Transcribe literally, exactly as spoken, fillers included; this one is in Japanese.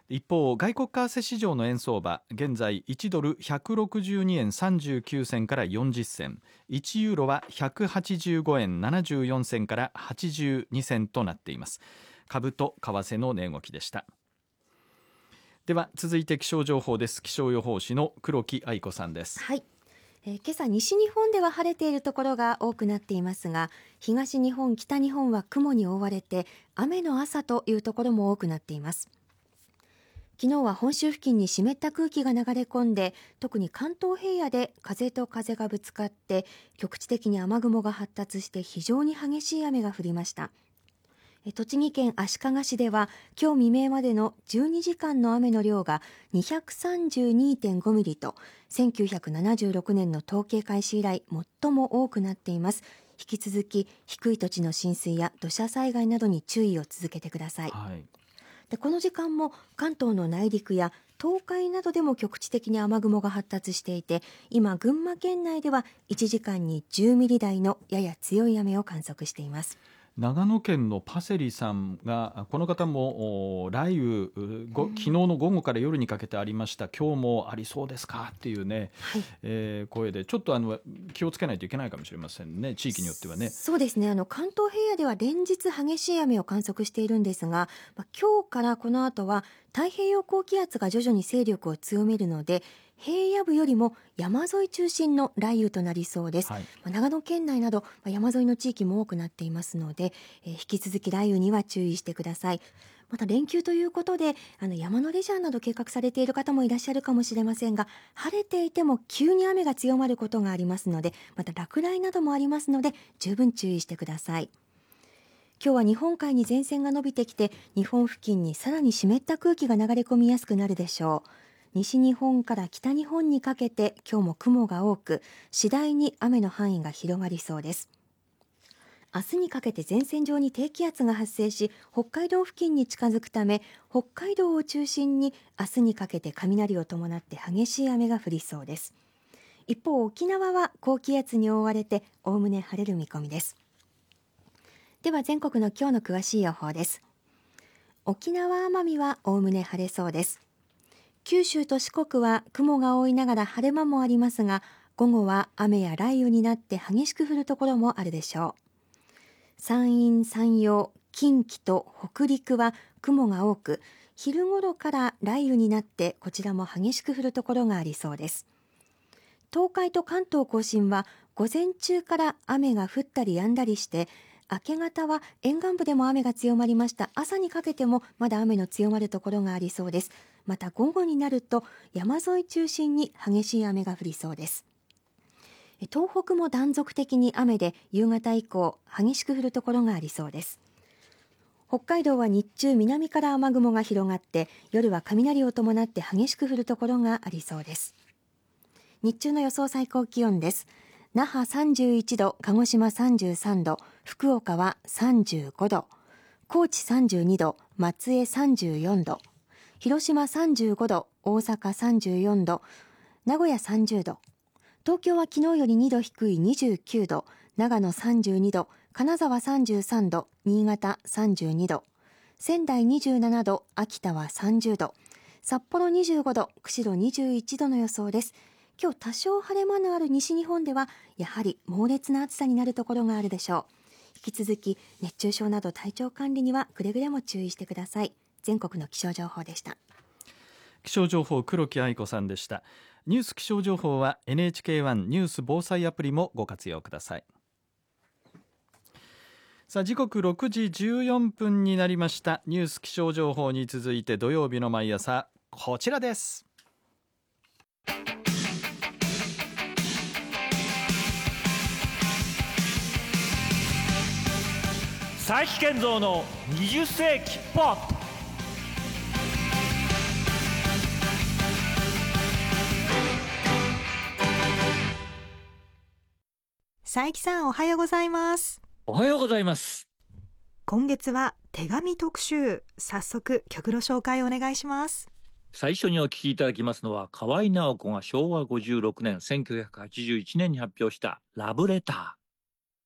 一方、外国為替市場の円相場、現在いちドルひゃくろくじゅうにえんさんじゅうきゅう銭からよんじゅっ銭、いちユーロはひゃくはちじゅうごえんななじゅうよん銭からはちじゅうに銭となっています。株と為替の値動きでした。では続いて気象情報です。気象予報士の黒木愛子さんです。 はい、えー、今朝西日本では晴れているところが多くなっていますが、東日本、北日本は雲に覆われて雨の朝というところも多くなっています。昨日は本州付近に湿った空気が流れ込んで、特に関東平野で風と風がぶつかって局地的に雨雲が発達して非常に激しい雨が降りました。栃木県足利市では今日未明までのじゅうにじかんの雨の量が にひゃくさんじゅうにてんごミリとせんきゅうひゃくななじゅうろくねんの統計開始以来最も多くなっています。引き続き低い土地の浸水や土砂災害などに注意を続けてください、はい、でこの時間も関東の内陸や東海などでも局地的に雨雲が発達していて、今群馬県内ではいちじかんにじゅうミリ台のやや強い雨を観測しています。 長野県のパセリさんが、この方も雷雨ご昨日の午後から夜にかけてありました、今日もありそうですかっていうね、はい、えー、声でちょっとあの気をつけないといけないかもしれませんね、地域によってはね。 そうですね、あの関東平野では連日激しい雨を観測しているんですが、まあ、今日からこの後は太平洋高気圧が徐々に勢力を強めるので、平野部よりも山沿い中心の雷雨となりそうです、はい、まあ、長野県内など、まあ、山沿いの地域も多くなっていますので、えー、引き続き雷雨には注意してください。また連休ということであの山のレジャーなど計画されている方もいらっしゃるかもしれませんが、晴れていても急に雨が強まることがありますので、また落雷などもありますので十分注意してください。今日は日本海に前線が伸びてきて、日本付近にさらに湿った空気が流れ込みやすくなるでしょう。西日本から北日本にかけて今日も雲が多く、次第に雨の範囲が広がりそうです。明日にかけて前線上に低気圧が発生し、北海道付近に近づくため、北海道を中心に明日にかけて雷を伴って激しい雨が降りそうです。一方、沖縄は高気圧に覆われておおむね晴れる見込みです。では全国の今日の詳しい予報です。沖縄・奄美はおおむね晴れそうです。九州と四国は雲が多いながら晴れ間もありますが、午後は雨や雷雨になって激しく降るところもあるでしょう。山陰、山陽、近畿と北陸は雲が多く、昼ごろから雷雨になってこちらも激しく降るところがありそうです。東海と関東甲信は午前中から雨が降ったり止んだりして、明け方は沿岸部でも雨が強まりました。朝にかけてもまだ雨の強まるところがありそうです。また午後になると山沿い中心に激しい雨が降りそうです。東北も断続的に雨で夕方以降激しく降るところがありそうです。北海道は日中南から雨雲が広がって、夜は雷を伴って激しく降るところがありそうです。日中の予想最高気温です。那覇さんじゅういちど、鹿児島さんじゅうさんど、福岡はさんじゅうごど、高知さんじゅうにど、松江さんじゅうよんど、広島さんじゅうごど、大阪さんじゅうよんど、名古屋さんじゅうど、東京は昨日よりにど低いにじゅうきゅうど、長野さんじゅうにど、金沢さんじゅうさんど、新潟さんじゅうにど、仙台にじゅうななど、秋田はさんじゅうど、札幌にじゅうごど、釧路にじゅういちどの予想です。今日多少晴れ間のある西日本ではやはり猛烈な暑さになるところがあるでしょう。引き続き熱中症など体調管理にはくれぐれも注意してください。全国の気象情報でした。 気象情報、黒木愛子さんでした。ニュース気象情報は エヌエイチケーワン ニュース防災アプリもご活用ください。さあ、時刻ろくじじゅうよんぷんになりました。ニュース気象情報に続いて土曜日の毎朝、こちらです。 佐伯健三のにじゅっ世紀ポップ。 佐伯さん、おはようございます。 おはようございます。 今月は手紙特集。早速曲の紹介をお願いします。 最初にお聞きいただきますのは、河合直子がしょうわごじゅうろくねんせんきゅうひゃくはちじゅういちねんに発表したラブレター。